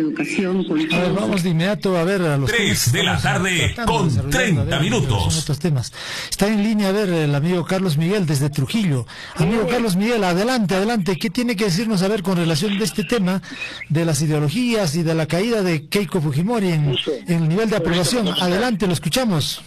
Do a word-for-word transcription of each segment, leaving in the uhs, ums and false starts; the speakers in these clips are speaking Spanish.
educación. Con a ver, vamos de inmediato a ver a los tres de la tarde con treinta minutos. Estos temas. Está en línea, a ver, el amigo Carlos Miguel desde Trujillo. Amigo Carlos Miguel, adelante, adelante. ¿Qué tiene que decirnos a ver con relación de este tema de las ideologías y de la caída de Keiko Fujimori en, en el nivel de aprobación? Adelante, lo escuchamos.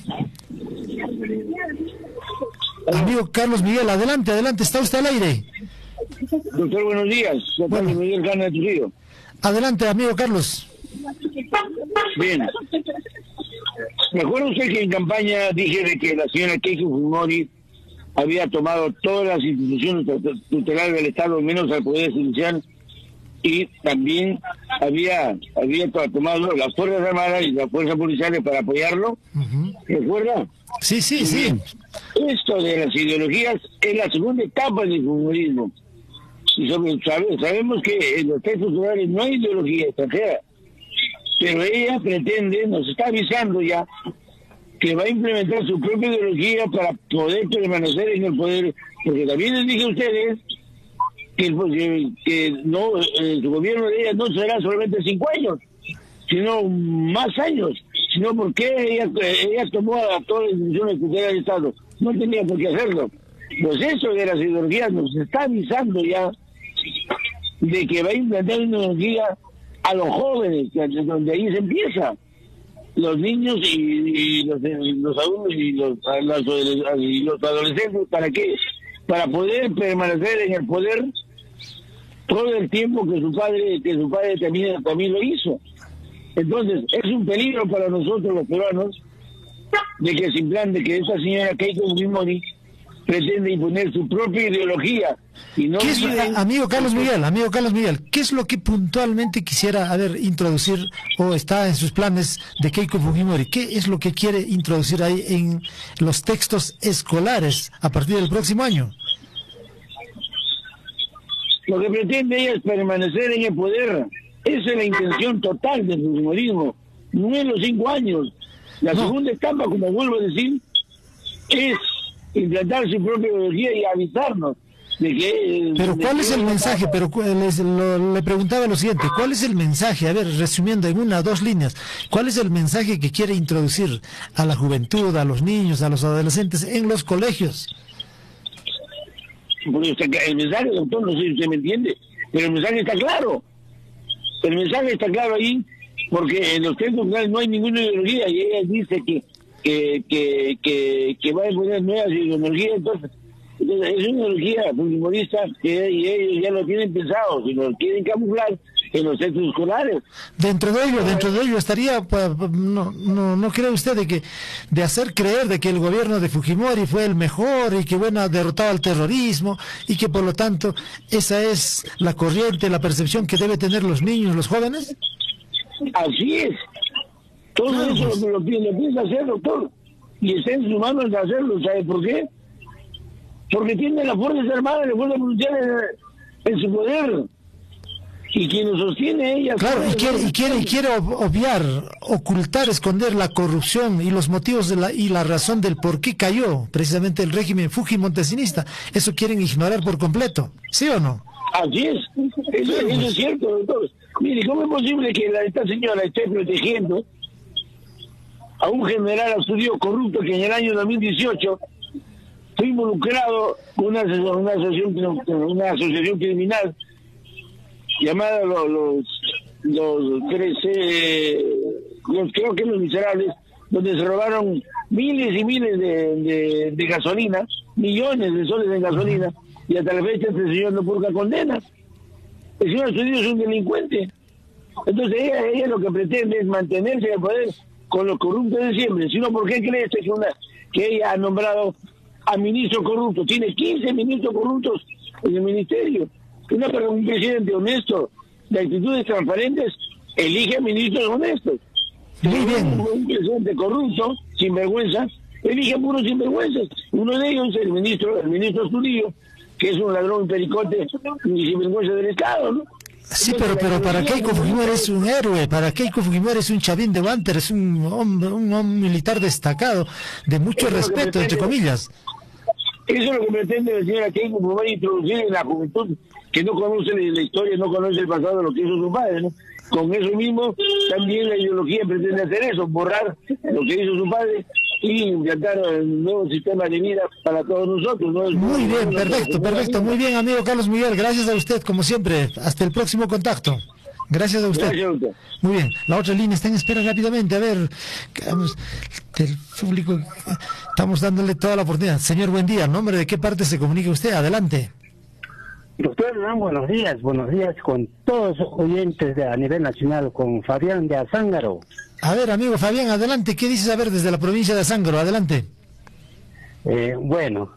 Amigo Carlos Miguel, adelante, adelante, está usted al aire. Doctor, buenos días. Soy bueno. Carlos Miguel Gana de Trujillo. Adelante, amigo Carlos. Bien. Me acuerdo usted que en campaña dije de que la señora Keiko Fujimori había tomado todas las instituciones tutelares del Estado, menos al Poder Judicial, y también había había tomado las Fuerzas Armadas y las Fuerzas Policiales para apoyarlo. Uh-huh. ¿Recuerda? Sí, sí, sí. Esto de las ideologías es la segunda etapa del fujimorismo. Y sobre, sabe, sabemos que en los textos orales no hay ideología extranjera, pero ella pretende, nos está avisando ya, que va a implementar su propia ideología para poder permanecer en el poder, porque también les dije a ustedes que, que, que no eh, su gobierno de ella no será solamente cinco años, sino más años, sino porque ella, ella tomó a todas las instituciones tutelares del Estado, no tenía por qué hacerlo. Pues eso de las ideologías nos está avisando ya de que va a implantar una ideología a los jóvenes, donde ahí se empieza. Los niños y, y los, los adultos y los, los, y los adolescentes, ¿para qué? Para poder permanecer en el poder todo el tiempo que su padre que su padre también, también lo hizo. Entonces, es un peligro para nosotros los peruanos de que se implante que esta señora Keiko Fujimori pretende imponer su propia ideología. Y no ¿Qué es, olviden... amigo Carlos Miguel, amigo Carlos Miguel, ¿qué es lo que puntualmente quisiera a ver, introducir o está en sus planes de Keiko Fujimori? ¿Qué es lo que quiere introducir ahí en los textos escolares a partir del próximo año? Lo que pretende ella es permanecer en el poder. Esa es la intención total del fujimorismo. No en los cinco años. La no. segunda etapa, como vuelvo a decir, es implantar su propia ideología y avisarnos de que... Pero de ¿cuál que es el mensaje? Pero les, lo, le preguntaba lo siguiente, ¿cuál es el mensaje? A ver, resumiendo en una o dos líneas, ¿cuál es el mensaje que quiere introducir a la juventud, a los niños, a los adolescentes en los colegios? Porque el mensaje, doctor, no sé si usted me entiende, pero el mensaje está claro. El mensaje está claro ahí, porque en los textos no hay ninguna ideología, y ella dice que que que que, que va a poner nuevas ideologías. Entonces, entonces es una ideología fujimorista que y ellos ya lo tienen pensado, si lo quieren camuflar en los textos escolares. Dentro de ello, dentro de ello estaría, pues, no, no, no cree usted de que, de hacer creer de que el gobierno de Fujimori fue el mejor y que bueno, ha derrotado al terrorismo y que por lo tanto esa es la corriente, la percepción que deben tener los niños, los jóvenes. Así es. Todo claro, eso pues. lo, lo, lo piensa hacer, doctor, y está en sus manos de hacerlo. ¿Sabe por qué? Porque tiene las Fuerzas Armadas y las Fuerzas Policiales en, en su poder. Y quien lo sostiene ella... Claro, y quiere, y quiere, y quiere obviar, ocultar, esconder la corrupción y los motivos de la, y la razón del por qué cayó precisamente el régimen fujimontesinista. Eso quieren ignorar por completo, ¿sí o no? Así es, eso, eso es cierto, doctor. Mire, ¿cómo es posible que la, esta señora esté protegiendo a un general auxiliar corrupto que en el año dos mil dieciocho fue involucrado con una, una, asociación, una asociación criminal llamada los los, los trece, los, creo que los miserables, donde se robaron miles y miles de, de, de gasolina, millones de soles en gasolina, y hasta la fecha este señor no purga condena. El señor Astudillo es un delincuente. Entonces ella, ella lo que pretende es mantenerse en el poder con los corruptos de siempre. Si no, ¿por qué cree usted que, una, que ella ha nombrado a ministros corruptos? Tiene quince ministros corruptos en el ministerio. Una, un presidente honesto, de actitudes transparentes, elige a ministros honestos. Muy bien. Un, un presidente corrupto, sinvergüenza, elige a puros sinvergüenzas. Uno de ellos es el ministro, el ministro Astudillo, que es un ladrón pericote y sinvergüenza del Estado, ¿no? Sí, pero pero para Keiko Fujimori es un héroe, para Keiko Fujimori es un chavín de Banter, es un hombre, un, un militar destacado, de mucho eso respeto, pretende, entre comillas. Eso es lo que pretende la señora Keiko Fujimori introducir en la juventud, que no conoce la historia, no conoce el pasado de lo que hizo su padre, ¿no? Con eso mismo, también la ideología pretende hacer eso, borrar lo que hizo su padre y implantar un nuevo sistema de vida para todos nosotros, ¿no? Muy bien, perfecto, perfecto, muy bien, amigo Carlos Miguel, gracias a usted, como siempre, hasta el próximo contacto. Gracias a usted. Gracias a usted. Muy bien, la otra línea está en espera rápidamente, a ver, vamos, del público, estamos dándole toda la oportunidad. Señor, buen día, ¿nombre de qué parte se comunica usted? Adelante. Doctor Hernán, buenos días, buenos días con todos los oyentes de, a nivel nacional, con Fabián de Azángaro. A ver, amigo Fabián, adelante, ¿qué dices a ver desde la provincia de Azángaro? Adelante. Eh, bueno,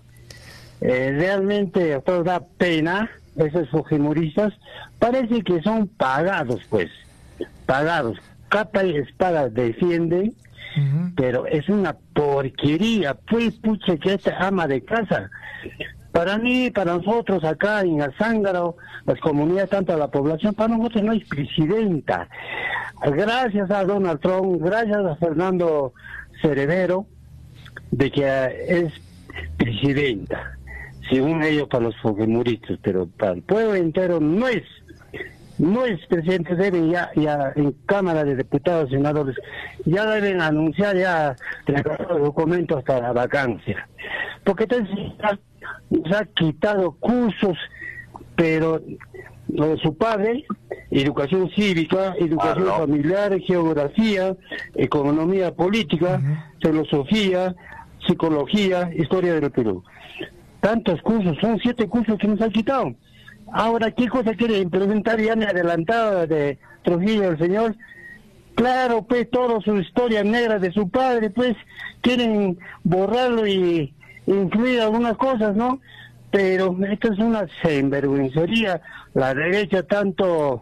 eh, realmente, doctor, da pena, esos fujimoristas, parece que son pagados, pues, pagados, capa y espada defienden, uh-huh. Pero es una porquería, pues, pucha, que esta ama de casa. Para mí, para nosotros acá en Azángaro, las comunidades, tanto la población, para nosotros no hay presidenta. Gracias a Donald Trump, gracias a Fernando Cerebero, de que es presidenta. Según ellos, para los fujimoristas, pero para el pueblo entero no es. No es presidente, deben ya, ya en Cámara de Diputados y Senadores, ya deben anunciar ya los documentos hasta la vacancia. Porque entonces nos ha quitado cursos, pero lo de su padre, educación cívica, educación ah, no. familiar, geografía, economía política, uh-huh. filosofía, psicología, historia del Perú. Tantos cursos, son siete cursos que nos han quitado. Ahora, ¿qué cosa quiere implementar ya en adelantado de Trujillo el señor? Claro, pues, toda su historia negra de su padre, pues, quieren borrarlo y incluir algunas cosas, ¿no? Pero esto es una sinvergüencería. La derecha, tanto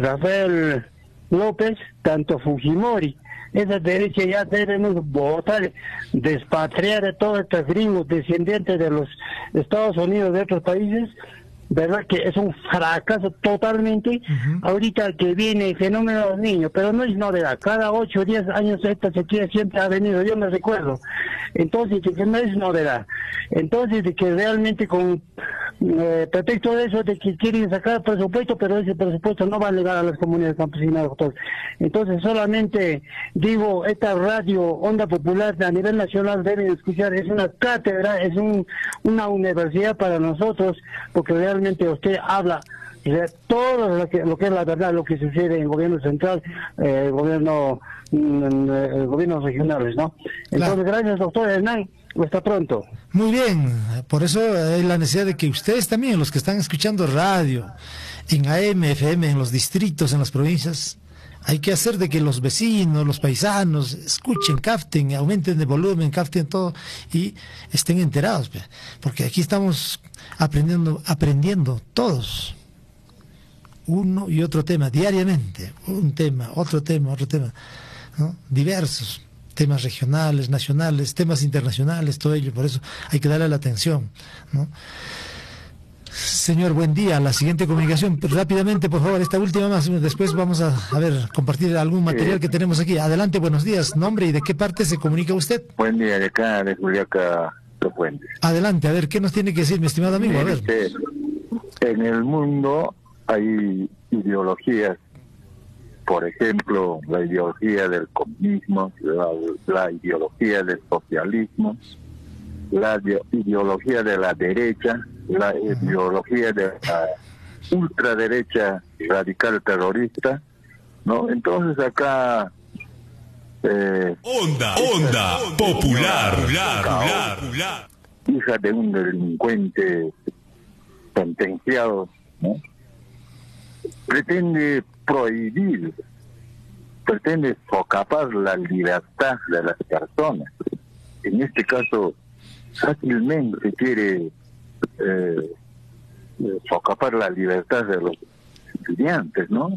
Rafael López, tanto Fujimori, esa derecha ya debemos votar, despatriar a todos estos gringos descendientes de los Estados Unidos, de otros países. Verdad que es un fracaso totalmente. Uh-huh. Ahorita que viene el fenómeno de los niños, pero no es novedad, cada ocho o diez años esta sequía siempre ha venido, yo me recuerdo. Entonces, que no es novedad. Entonces, de que realmente con eh, pretexto de eso, de que quieren sacar presupuesto, pero ese presupuesto no va a llegar a las comunidades campesinas, doctor. Entonces, solamente digo, esta radio Onda Popular a nivel nacional deben escuchar, es una cátedra, es un, una universidad para nosotros, porque realmente usted habla de todo lo que, lo que es la verdad, lo que sucede en el gobierno central, eh, el gobierno, mm, eh, gobiernos regionales, ¿no? Entonces, claro. Gracias, doctor Hernán. Hasta pronto. Muy bien, por eso hay la necesidad de que ustedes también, los que están escuchando radio, en A M, F M, en los distritos, en las provincias, hay que hacer de que los vecinos, los paisanos, escuchen, capten, aumenten de volumen, capten todo y estén enterados, porque aquí estamos aprendiendo, aprendiendo todos, uno y otro tema, diariamente, un tema, otro tema, otro tema, ¿no? Diversos. Temas regionales, nacionales, temas internacionales, todo ello, por eso hay que darle la atención, ¿no? Señor, buen día, la siguiente comunicación, rápidamente, por favor, esta última más, después vamos a, a ver, compartir algún material que tenemos aquí. Adelante, buenos días, nombre y de qué parte se comunica usted. Buen día, de acá, de Juliaca, Los Puentes. Adelante, a ver, ¿qué nos tiene que decir, mi estimado amigo? A ver. Este, en el mundo hay ideologías. Por ejemplo, la ideología del comunismo, la, la ideología del socialismo, la ideología de la derecha, la ideología de la ultraderecha radical terrorista, ¿no? Entonces acá... Eh, onda, onda, popular, popular, popular, popular. Hija de un delincuente sentenciado, ¿no? Pretende prohibir, pretende socapar la libertad de las personas. En este caso, fácilmente quiere eh, socapar la libertad de los estudiantes, ¿no?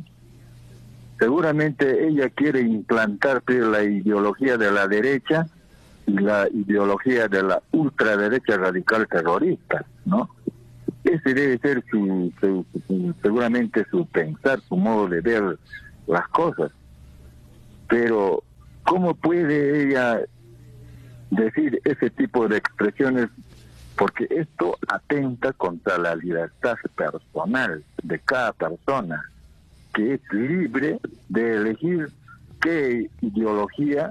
Seguramente ella quiere implantar la ideología de la derecha y la ideología de la ultraderecha radical terrorista, ¿no? Ese debe ser su, su, su, seguramente su pensar, su modo de ver las cosas. Pero, ¿cómo puede ella decir ese tipo de expresiones porque esto atenta contra la libertad personal de cada persona, que es libre de elegir qué ideología,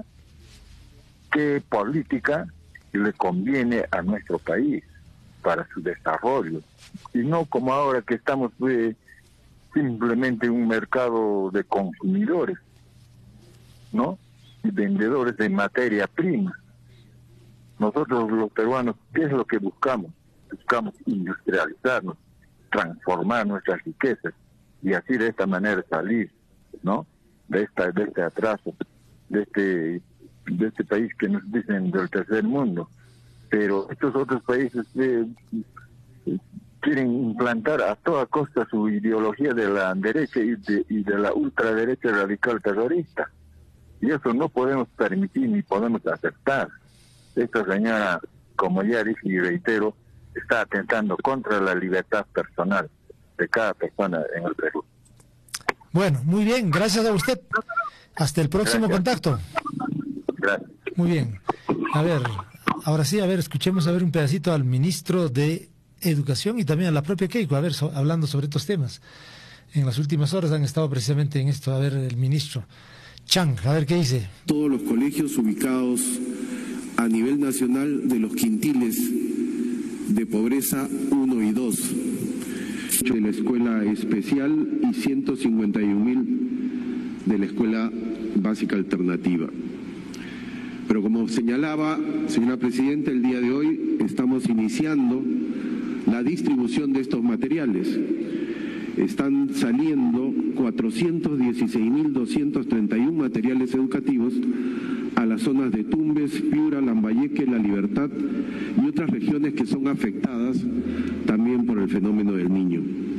qué política le conviene a nuestro país para su desarrollo, y no como ahora que estamos eh, simplemente en un mercado de consumidores, ¿no? Y vendedores de materia prima. Nosotros los peruanos, ¿qué es lo que buscamos? Buscamos industrializarnos, transformar nuestras riquezas y así de esta manera salir, ¿no? De esta, de este atraso, de este, de este país que nos dicen del tercer mundo. Pero estos otros países eh, quieren implantar a toda costa su ideología de la derecha y de, y de la ultraderecha radical terrorista. Y eso no podemos permitir ni podemos aceptar. Esta señora, como ya dije y reitero, está atentando contra la libertad personal de cada persona en el Perú. Bueno, muy bien, gracias a usted. Hasta el próximo Gracias. contacto. Gracias. Muy bien. A ver, ahora sí, a ver, escuchemos a ver un pedacito al ministro de Educación y también a la propia Keiko, a ver, so, hablando sobre estos temas. En las últimas horas han estado precisamente en esto. A ver, el ministro Chang, a ver qué dice. Todos los colegios ubicados a nivel nacional de los quintiles de pobreza uno y dos de la escuela especial y ciento cincuenta y un mil de la escuela básica alternativa. Pero como señalaba, señora Presidenta, el día de hoy estamos iniciando la distribución de estos materiales. Están saliendo cuatrocientos dieciséis mil doscientos treinta y uno materiales educativos a las zonas de Tumbes, Piura, Lambayeque, La Libertad y otras regiones que son afectadas también por el fenómeno del Niño.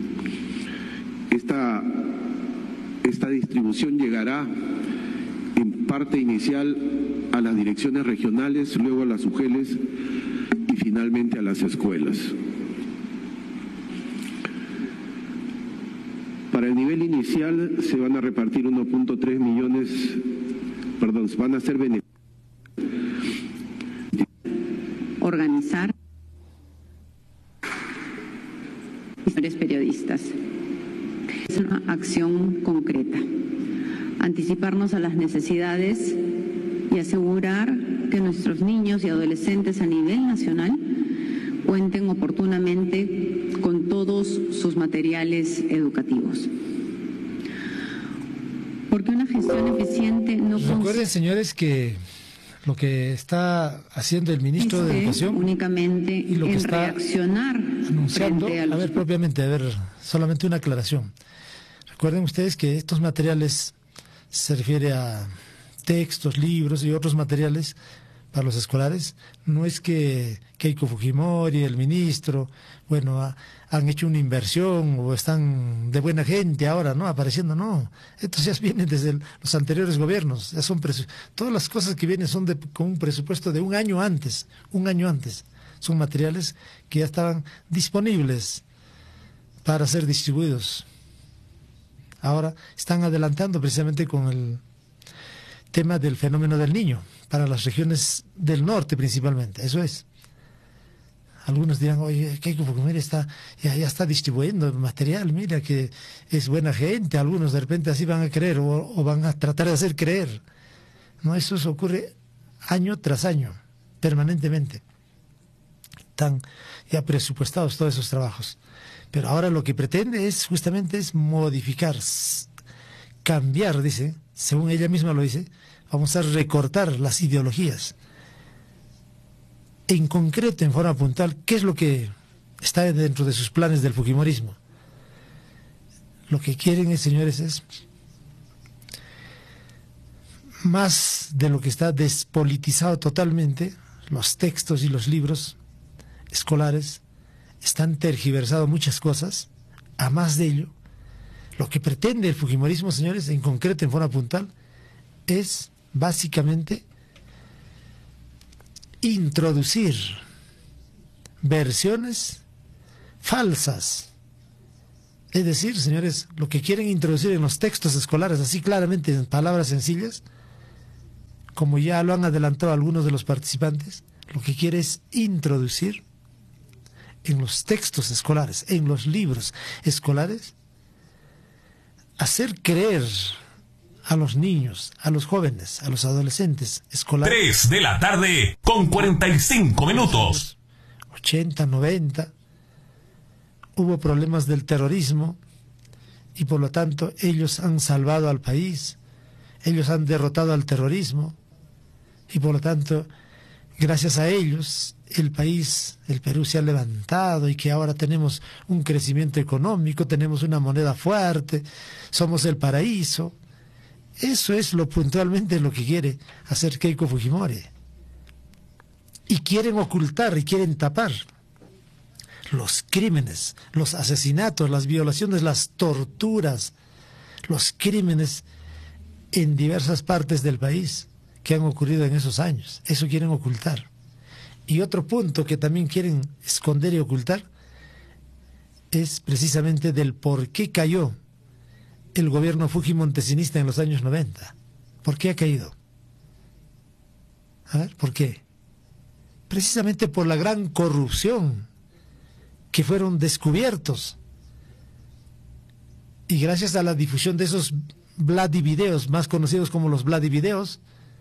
Esta, esta distribución llegará en parte inicial a las direcciones regionales, luego a las U G E L S y finalmente a las escuelas. Para el nivel inicial se van a repartir uno punto tres millones, perdón, van a ser beneficios. Organizar periodistas. Es una acción concreta. Anticiparnos a las necesidades y asegurar que nuestros niños y adolescentes a nivel nacional cuenten oportunamente con todos sus materiales educativos. Porque una gestión eficiente no Recuerden, consiste, señores, que lo que está haciendo el ministro de Educación únicamente y lo que en está reaccionar anunciando, frente a a los... ver, propiamente, a ver, solamente una aclaración. Recuerden ustedes que estos materiales se refiere a textos, libros y otros materiales para los escolares. No es que Keiko Fujimori, el ministro, bueno, ha, han hecho una inversión o están de buena gente ahora, ¿no? Apareciendo, no. Estos ya vienen desde el, los anteriores gobiernos. Ya son todas las cosas que vienen son de, con un presupuesto de un año antes, un año antes. Son materiales que ya estaban disponibles para ser distribuidos. Ahora están adelantando precisamente con el tema del fenómeno del Niño, para las regiones del norte principalmente, eso es. Algunos dirán, oye, Keiko Fujimori está, ya, ya está distribuyendo material, mira que es buena gente, algunos de repente así van a creer o, o van a tratar de hacer creer. No, eso se ocurre año tras año, permanentemente. Están ya presupuestados todos esos trabajos. Pero ahora lo que pretende es justamente es modificar, cambiar, dice, según ella misma lo dice, vamos a recortar las ideologías. En concreto, en forma puntual, ¿qué es lo que está dentro de sus planes del fujimorismo? Lo que quieren, es, señores, es más de lo que está despolitizado totalmente. Los textos y los libros escolares están tergiversados muchas cosas. A más de ello, lo que pretende el fujimorismo, señores, en concreto, en forma puntual, es básicamente introducir versiones falsas. Es decir, señores, lo que quieren introducir en los textos escolares, así claramente en palabras sencillas, como ya lo han adelantado algunos de los participantes, lo que quiere es introducir en los textos escolares, en los libros escolares, hacer creer a los niños, a los jóvenes, a los adolescentes escolares. tres de la tarde con cuarenta y cinco minutos. ochenta, noventa, hubo problemas del terrorismo y por lo tanto ellos han salvado al país, ellos han derrotado al terrorismo y por lo tanto, gracias a ellos, el país, el Perú se ha levantado y que ahora tenemos un crecimiento económico, tenemos una moneda fuerte, somos el paraíso. Eso es lo puntualmente lo que quiere hacer Keiko Fujimori. Y quieren ocultar y quieren tapar los crímenes, los asesinatos, las violaciones, las torturas, los crímenes en diversas partes del país que han ocurrido en esos años. Eso quieren ocultar. Y otro punto que también quieren esconder y ocultar es precisamente del por qué cayó el gobierno fujimontesinista en los años noventa. ¿Por qué ha caído? A ver, ¿por qué? Precisamente por la gran corrupción que fueron descubiertos. Y gracias a la difusión de esos Vladivideos, más conocidos como los Vladivideos,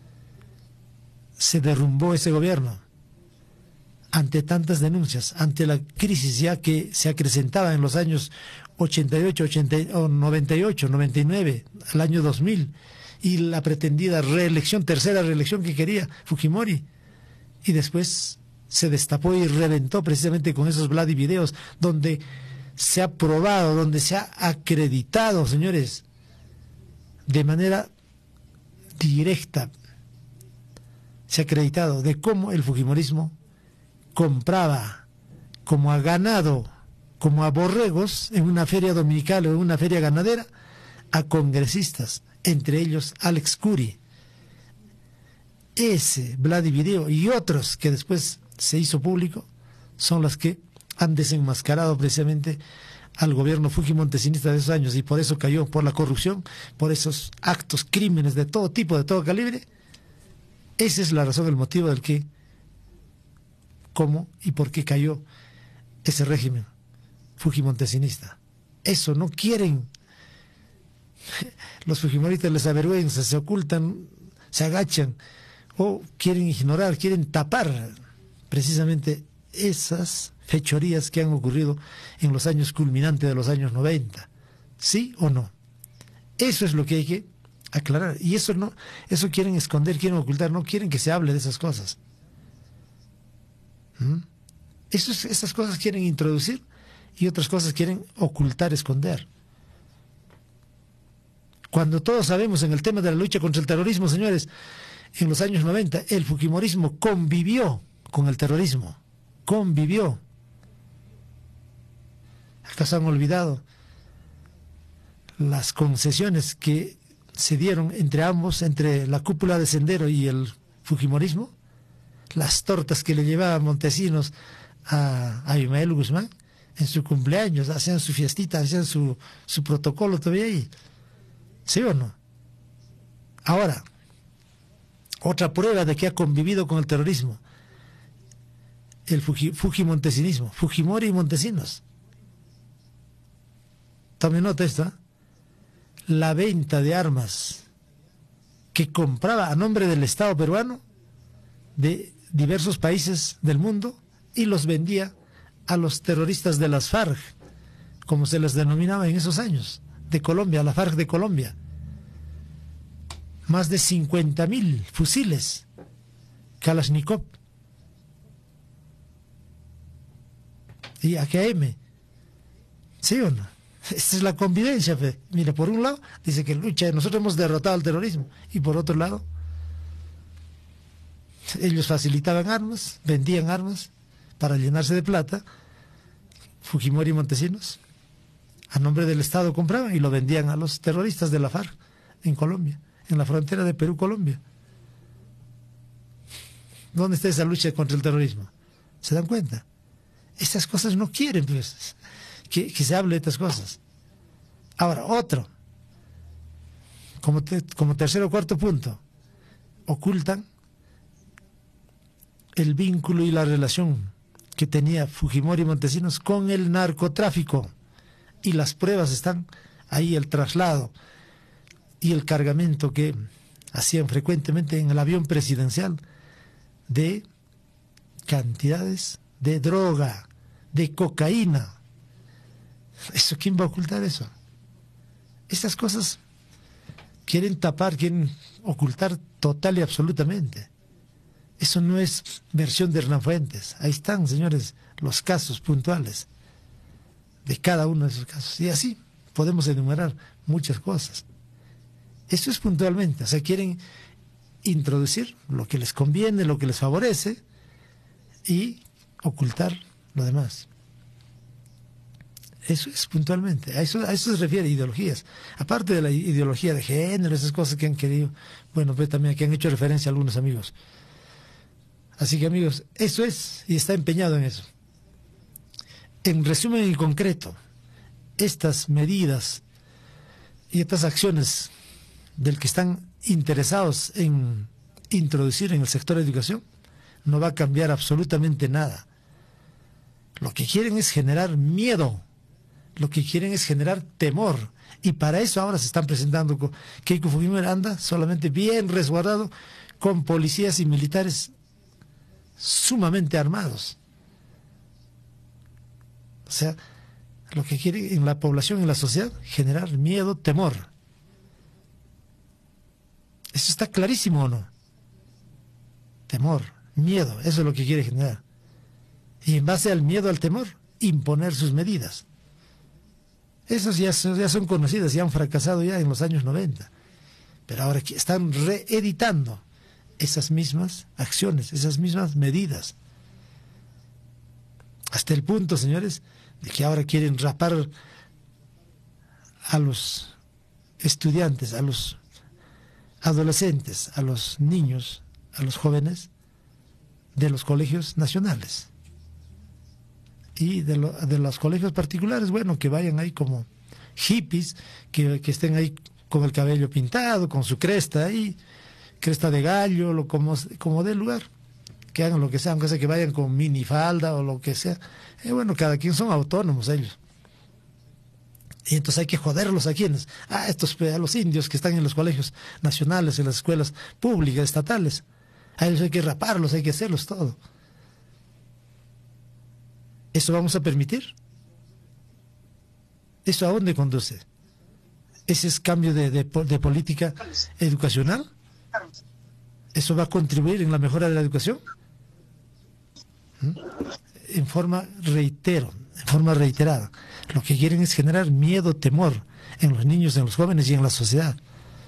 se derrumbó ese gobierno. Ante tantas denuncias, ante la crisis ya que se acrecentaba en los años ochenta y ocho, ochenta, oh, noventa y ocho, noventa y nueve, al año dos mil, y la pretendida reelección, tercera reelección que quería Fujimori, y después se destapó y reventó precisamente con esos Vladivideos, donde se ha probado, donde se ha acreditado, señores, de manera directa, se ha acreditado de cómo el fujimorismo compraba como a ganado, como a borregos en una feria dominical o en una feria ganadera, a congresistas, entre ellos Alex Curi. Ese Vladivideo y otros que después se hizo público son los que han desenmascarado precisamente al gobierno fujimontesinista de esos años, y por eso cayó, por la corrupción, por esos actos, crímenes de todo tipo, de todo calibre. Esa es la razón, el motivo del que, cómo y por qué cayó ese régimen fujimontesinista. Eso no quieren. Los fujimoristas les avergüenza, se ocultan, se agachan o quieren ignorar, quieren tapar precisamente esas fechorías que han ocurrido en los años culminantes de los años noventa. ¿Sí o no? Eso es lo que hay que aclarar. Y eso no, eso quieren esconder, quieren ocultar, no quieren que se hable de esas cosas. ¿Mm? Esos, esas cosas quieren introducir y otras cosas quieren ocultar, esconder. Cuando todos sabemos en el tema de la lucha contra el terrorismo, señores, en los años noventa el fujimorismo convivió con el terrorismo, convivió. ¿Acaso han olvidado las concesiones que se dieron entre ambos, entre la cúpula de Sendero y el fujimorismo? Las tortas que le llevaban Montesinos a, a Abimael Guzmán en su cumpleaños, hacían su fiestita, hacían su, su protocolo todavía ahí. ¿Sí o no? Ahora, otra prueba de que ha convivido con el terrorismo, el Fuji, Fujimontesinismo, Fujimori y Montesinos. Tome nota esto, ¿eh? La venta de armas que compraba a nombre del Estado peruano de diversos países del mundo y los vendía a los terroristas de las FARC, como se les denominaba en esos años, de Colombia, la FARC de Colombia. Más de cincuenta mil fusiles Kalashnikov y A K M. ¿Sí o no? Esta es la convivencia, fe. Mira, por un lado dice que lucha, nosotros hemos derrotado al terrorismo, y por otro lado ellos facilitaban armas, vendían armas para llenarse de plata. Fujimori y Montesinos a nombre del Estado compraban y lo vendían a los terroristas de la FARC en Colombia, en la frontera de Perú-Colombia. ¿Dónde está esa lucha contra el terrorismo? ¿Se dan cuenta? Estas cosas no quieren, pues, que, que se hable de estas cosas. Ahora, otro, como, te, como tercer o cuarto punto, ocultan el vínculo y la relación que tenía Fujimori y Montesinos con el narcotráfico. Y las pruebas están ahí, el traslado y el cargamento que hacían frecuentemente en el avión presidencial de cantidades de droga, de cocaína. ¿Eso quién va a ocultar eso? Estas cosas quieren tapar, quieren ocultar total y absolutamente. Eso no es versión de Hernán Fuentes. Ahí están, señores, los casos puntuales de cada uno de esos casos. Y así podemos enumerar muchas cosas. Eso es puntualmente. O sea, quieren introducir lo que les conviene, lo que les favorece y ocultar lo demás. Eso es puntualmente. A eso, a eso se refiere ideologías. Aparte de la ideología de género, esas cosas que han querido, bueno, pues también que han hecho referencia a algunos amigos. Así que, amigos, eso es, y está empeñado en eso. En resumen y concreto, estas medidas y estas acciones del que están interesados en introducir en el sector de educación no va a cambiar absolutamente nada. Lo que quieren es generar miedo, lo que quieren es generar temor, y para eso ahora se están presentando con Keiko Fujimori anda solamente bien resguardado con policías y militares sumamente armados. O sea, lo que quiere en la población, en la sociedad, generar miedo, temor. Eso está clarísimo, ¿o no? Temor, miedo, eso es lo que quiere generar. Y en base al miedo, al temor, imponer sus medidas. Esas ya, ya son conocidas, ya han fracasado ya en los años noventa. Pero ahora están reeditando esas mismas acciones, esas mismas medidas. Hasta el punto, señores, de que ahora quieren rapar a los estudiantes, a los adolescentes, a los niños, a los jóvenes de los colegios nacionales. Y de, lo, de los colegios particulares, bueno, que vayan ahí como hippies, que, que estén ahí con el cabello pintado, con su cresta ahí, cresta de gallo, lo como, como dé lugar, que hagan lo que sea, aunque sea que vayan con minifalda o lo que sea. Eh, bueno, cada quien son autónomos ellos. Y entonces hay que joderlos a quienes, a estos, a los indios que están en los colegios nacionales, en las escuelas públicas, estatales. A ellos hay que raparlos, hay que hacerlos todo. ¿Eso vamos a permitir? ¿Eso a dónde conduce? ¿Ese es cambio de, de, de política educacional? ¿Eso va a contribuir en la mejora de la educación? ¿Mm? En forma, reitero, en forma reiterada, lo que quieren es generar miedo, temor en los niños, en los jóvenes y en la sociedad.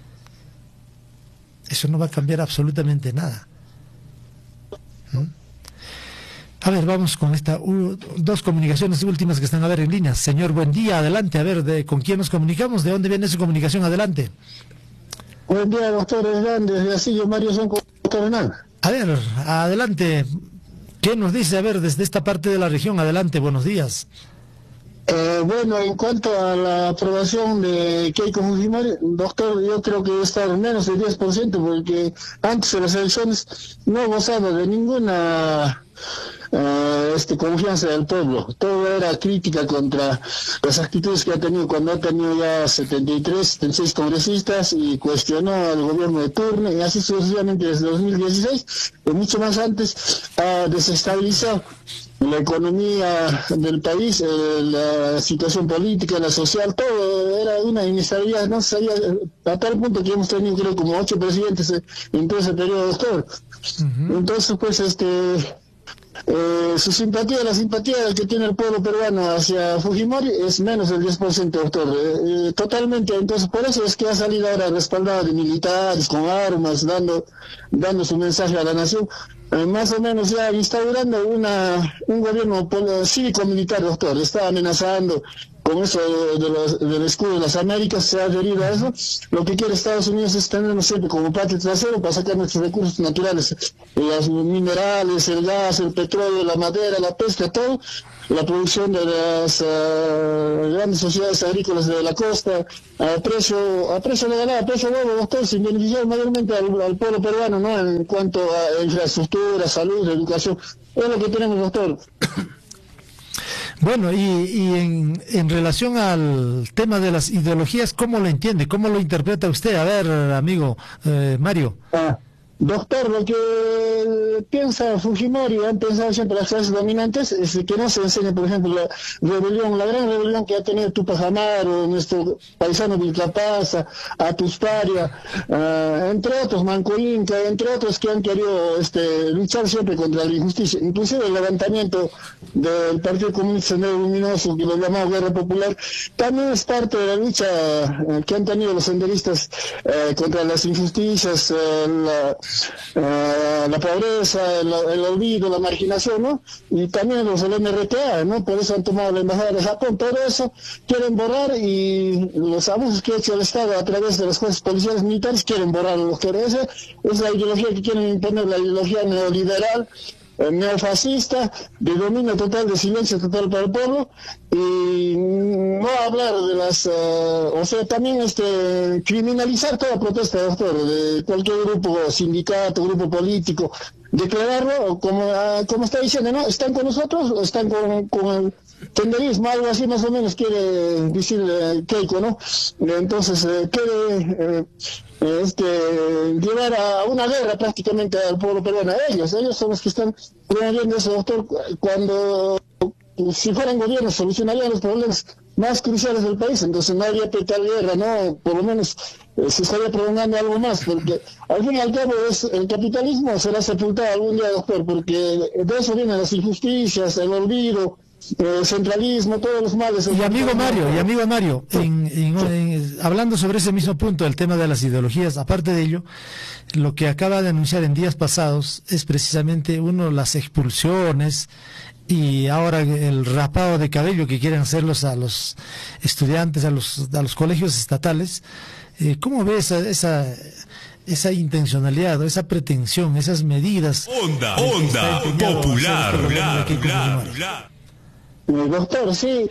Eso no va a cambiar absolutamente nada. ¿Mm? A ver, vamos con esta uh, dos comunicaciones últimas que están a ver en línea. Señor, buen día, adelante, a ver, de, ¿con quién nos comunicamos? ¿De dónde viene su comunicación? Adelante. Buen día, doctor Hernández, de Asillo Mario Son, doctor Hernández. A ver, adelante, ¿qué nos dice? A ver, desde esta parte de la región, adelante, buenos días. Eh, bueno, en cuanto a la aprobación de Keiko Fujimori, doctor, yo creo que debe estar menos del diez por ciento, porque antes de las elecciones no gozaba de ninguna uh, este, confianza del pueblo. Todo era crítica contra las actitudes que ha tenido cuando ha tenido ya setenta y tres, setenta y seis congresistas y cuestionó al gobierno de turno, y así sucesivamente desde dos mil dieciséis, y mucho más antes, ha desestabilizado la economía del país, eh, la situación política, la social, todo era una inestabilidad, no se sabía, a tal punto que hemos tenido creo como ocho presidentes en todo ese periodo, doctor. Uh-huh. Entonces, pues, este, eh, su simpatía, la simpatía que tiene el pueblo peruano hacia Fujimori es menos del diez por ciento, doctor, eh, totalmente. Entonces, por eso es que ha salido ahora respaldado de militares, con armas, dando, dando su mensaje a la nación. Eh, más o menos ya instaurando una un gobierno cívico-militar, doctor. Está amenazando con eso de, de los, del escudo de las Américas, se ha adherido a eso. Lo que quiere Estados Unidos es tenernos siempre como patio trasero para sacar nuestros recursos naturales, los minerales, el gas, el petróleo, la madera, la pesca, todo, la producción de las uh, grandes sociedades agrícolas de la costa a precio a precio legal, a precio nuevo, doctor, sin beneficiar mayormente al, al pueblo peruano, ¿no? En cuanto a infraestructura, salud, educación. Es lo que tenemos, doctor. Bueno, y, y en, en relación al tema de las ideologías, ¿cómo lo entiende? ¿Cómo lo interpreta usted? A ver, amigo eh, Mario. Ah, doctor, lo que piensa Fujimori, han pensado siempre las clases dominantes, es que no se enseña, por ejemplo, la rebelión, la gran rebelión que ha tenido Tupac Amaru, nuestro paisano Vilcapasa, Atusparia, uh, entre otros, Manco Inca, entre otros que han querido este, luchar siempre contra la injusticia, inclusive el levantamiento del Partido Comunista Sendero Luminoso, que lo llamamos Guerra Popular, también es parte de la lucha uh, que han tenido los senderistas uh, contra las injusticias, uh, la, uh, la pobreza, el, el olvido, la marginación, ¿no? Y también los del M R T A, ¿no? Por eso han tomado la embajada de Japón. Todo eso quieren borrar, y los abusos que ha hecho el Estado a través de los jueces policiales militares quieren borrar los que es, es la ideología que quieren imponer, la ideología neoliberal, neofascista, de dominio total, de silencio total para el pueblo, y no hablar de las, uh, o sea, también este criminalizar toda protesta, doctor, de cualquier grupo, sindicato, grupo político, declararlo como, uh, como está diciendo, ¿no? ¿Están con nosotros o están con, con el tenderismo? Algo así más o menos quiere decir eh, Keiko, ¿no? Entonces, eh, quiere... Eh, este llevar a una guerra prácticamente al pueblo peruano, a ellos, ellos son los que están promoviendo eso, doctor, cuando si fueran gobiernos solucionarían los problemas más cruciales del país, entonces no habría tal guerra, no, por lo menos eh, se estaría prolongando algo más, porque al fin y al cabo es, el capitalismo será sepultado algún día, doctor, porque de eso vienen las injusticias, el olvido, el centralismo, todos los males. Y amigo Mario, y amigo Mario, en, en, en, hablando sobre ese mismo punto, el tema de las ideologías, aparte de ello, lo que acaba de anunciar en días pasados es precisamente uno, las expulsiones, y ahora el rapado de cabello que quieren hacerlos a los estudiantes, a los a los colegios estatales. Eh, ¿Cómo ve esa, esa esa intencionalidad, esa pretensión, esas medidas? Onda, onda, popular, popular, popular. Doctor, sí, eh,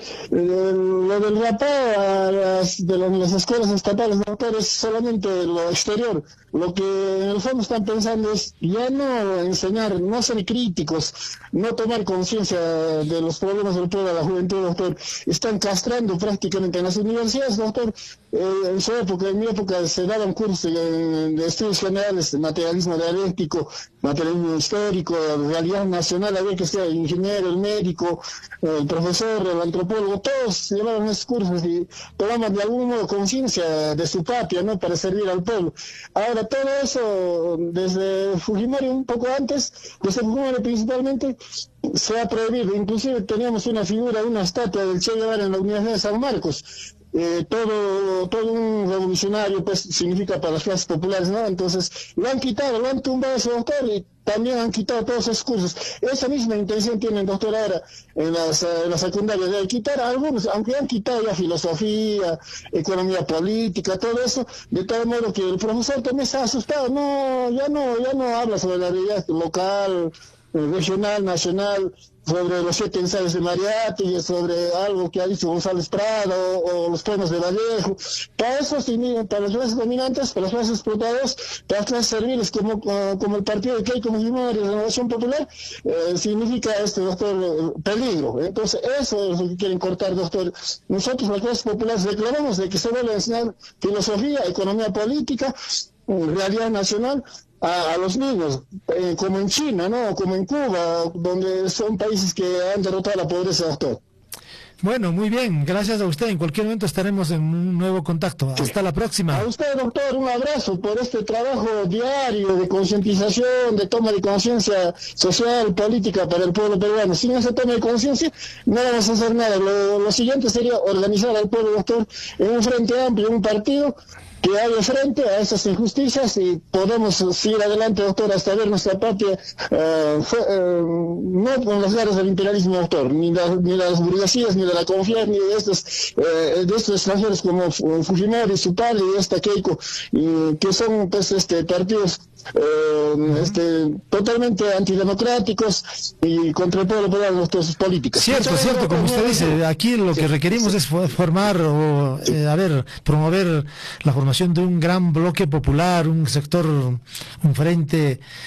lo del rapado a las, de las, las escuelas estatales, doctor, es solamente lo exterior. Lo que en el fondo están pensando es ya no enseñar, no ser críticos, no tomar conciencia de los problemas del pueblo, de la juventud, doctor. Están castrando prácticamente en las universidades, doctor. Eh, en su época, en mi época, se daban cursos de, de estudios generales, de materialismo dialéctico, materialismo histórico, realidad nacional, había que ser el ingeniero, el médico, el profesor, el antropólogo, todos llevaban esos cursos y tomaban de algún modo conciencia de su patria, ¿no? Para servir al pueblo. Ahora, todo eso, desde Fujimori un poco antes, desde Fujimori principalmente, se ha prohibido. Inclusive teníamos una figura, una estatua del Che Guevara en la Universidad de San Marcos. Eh, todo todo un revolucionario, pues, significa para las clases populares, ¿no? Entonces, lo han quitado, lo han tumbado ese doctor, y también han quitado todos esos cursos. Esa misma intención tiene el doctor ahora en las, en las secundarias, de quitar a algunos, aunque han quitado ya filosofía, economía política, todo eso, de tal modo que el profesor también está asustado, no, ya no, ya no habla sobre la realidad local, regional, nacional, sobre los siete ensayos de Mariátegui, sobre algo que ha dicho González Prado, o, o los poemas de Vallejo. Para eso, para las clases dominantes, para las clases explotadas, para las clases serviles, como, uh, como el partido de Keiko Fujimori, de Renovación Popular, eh, significa, este doctor, peligro. Entonces, eso es lo que quieren cortar, doctor. Nosotros, las clases populares, declaramos de que se vuelve a enseñar filosofía, economía política, realidad nacional, A, a los niños, eh, como en China, ¿no? Como en Cuba, donde son países que han derrotado la pobreza, doctor. Bueno, muy bien, gracias a usted. En cualquier momento estaremos en un nuevo contacto. Hasta la próxima. A usted, doctor, un abrazo por este trabajo diario de concientización, de toma de conciencia social, política para el pueblo peruano. Sin esa toma de conciencia no vamos a hacer nada. Lo, lo siguiente sería organizar al pueblo, doctor, en un frente amplio, en un partido que haga frente a esas injusticias, y podemos seguir adelante, doctor, hasta ver nuestra patria uh, fue, uh, no con las garras del imperialismo, doctor, ni, la, ni las burguesías, ni de la confianza ni de estos, eh, de estos extranjeros como Fujimori, Supali y esta Keiko, y que son pues este partidos eh, este, totalmente antidemocráticos y contra el pueblo por nuestras políticas. Cierto, Muchas cierto, gracias, como usted señor. dice, aquí lo que requerimos es fo- formar o, eh, a ver, promover la formación de un gran bloque popular, un sector, un frente